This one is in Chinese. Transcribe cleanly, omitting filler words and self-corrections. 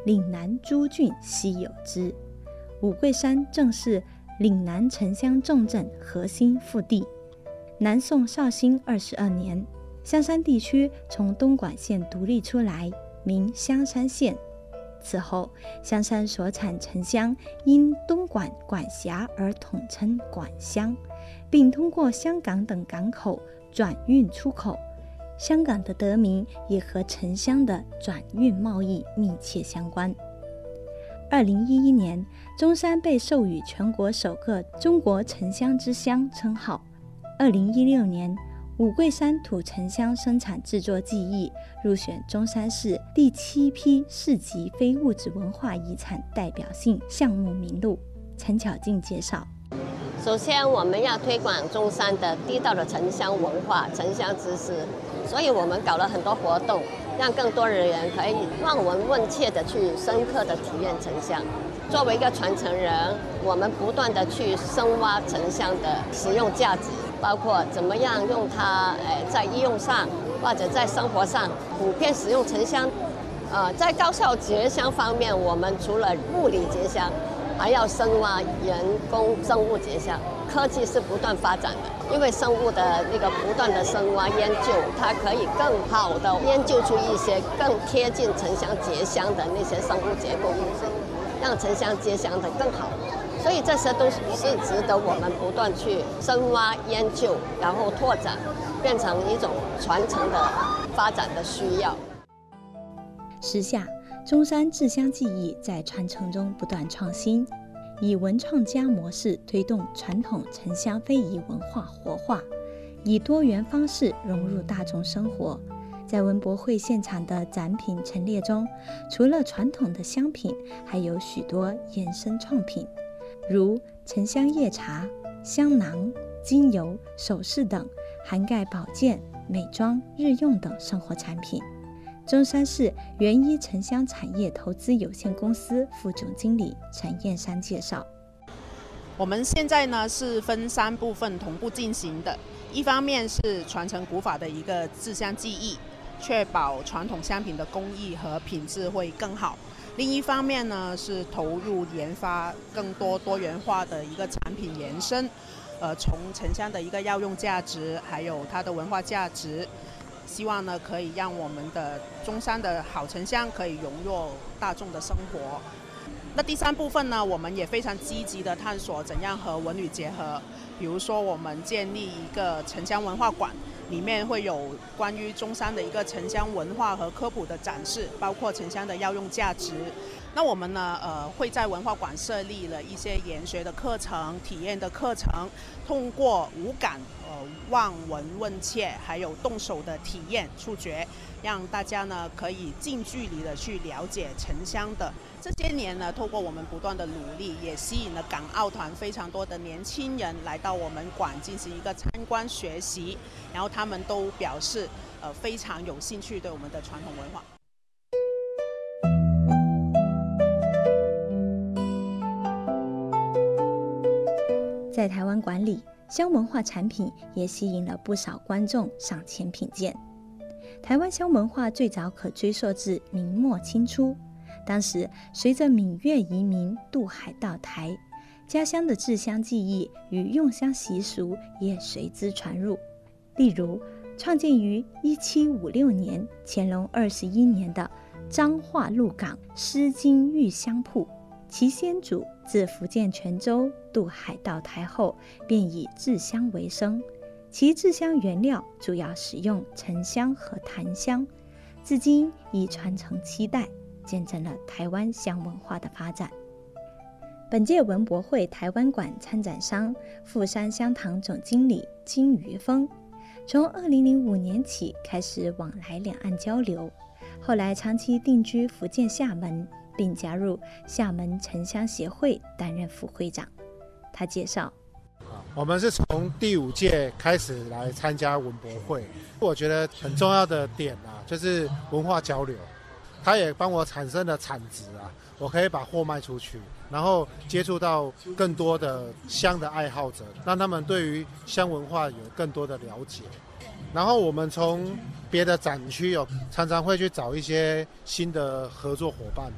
岭南诸郡悉有之。五桂山正是岭南城乡重镇核心腹地。南宋绍兴22年，香山地区从东莞县独立出来，名香山县。此后，香山所产城乡因东莞管辖而统称莞乡，并通过香港等港口转运出口。香港的得名也和城乡的转运贸易密切相关。2011年，中山被授予全国首个中国城乡之乡称号。2016年，五桂山土城乡生产制作技艺入选中山市第7批市级非物质文化遗产代表性项目名录。陈巧静介绍。 首先，我们要推广中山的地道的城乡文化、城乡知识，所以我们搞了很多活动，让更多的人可以望闻问切的去深刻的体验城乡。作为一个传承人，我们不断的去深挖城乡的实用价值，包括怎么样用它在医用上或者在生活上普遍使用城乡。在高效节乡方面，我们除了物理节乡，还要深挖人工生物节乡。科技是不断发展的，因为生物的那个不断的深挖研究，它可以更好的研究出一些更贴近城乡节乡的那些生物结构物质，让城乡节乡的更好。所以这些都是值得我们不断去深挖研究，然后拓展，变成一种传承的发展的需要。 时下，中山制乡技艺在传承中不断创新，以文创家模式推动传统城乡非遗文化活化，以多元方式融入大众生活。在文博会现场的展品陈列中，除了传统的香品，还有许多衍生创品，如沉香叶茶、香囊、精油、首饰等，涵盖保健、美妆、日用等生活产品。中山市园一城乡产业投资有限公司副总经理陈燕山介绍， 我们现在呢是分3部分同步进行的，一方面是传承古法的一个制香技艺，确保传统香品的工艺和品质会更好。另一方面呢是投入研发更多多元化的一个产品延伸，从城乡的一个药用价值，还有它的文化价值，希望呢可以让我们的中山的好城乡可以融入大众的生活。那第3部分呢，我们也非常积极的探索怎样和文旅结合，比如说我们建立一个城乡文化馆，里面会有关于中山的一个城乡文化和科普的展示，包括城乡的药用价值。那我们呢会在文化馆设立了一些研学的课程、体验的课程，通过五感望闻问切还有动手的体验触觉，让大家呢可以近距离的去了解城乡的。这些年呢，透过我们不断的努力，也吸引了港澳团非常多的年轻人来到我们馆进行一个参观学习，然后他们都表示非常有兴趣对我们的传统文化。 在台湾馆里，乡文化产品也吸引了不少观众上前品鉴。台湾乡文化最早可追溯至明末清初，当时随着闽粤移民渡海到台，家乡的制香技艺与用香习俗也随之传入。例如，创建于1756年乾隆21年的彰化鹿港狮金玉香铺，其先主自福建泉州渡海到台后，便以制香为生。其制香原料主要使用沉香和檀香，至今已传承7代，见证了台湾香文化的发展。本届文博会台湾馆参展商富山香堂总经理金于峰，从2005年起开始往来两岸交流，后来长期定居福建厦门，并加入厦门城乡协会担任副会长。他介绍， 我们是从第5届开始来参加文博会，我觉得很重要的点就是文化交流，它也帮我产生了产值我可以把货卖出去，然后接触到更多的香的爱好者，让他们对于香文化有更多的了解。然后我们从别的展区常常会去找一些新的合作伙伴，